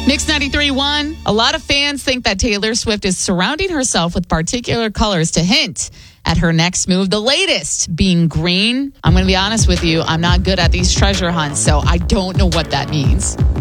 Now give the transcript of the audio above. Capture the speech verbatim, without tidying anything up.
Mix ninety-three point one. A lot of fans think that Taylor Swift is surrounding herself with particular colors to hint at her next move, the latest being green. I'm going to be honest with you. I'm not good at these treasure hunts, so I don't know what that means.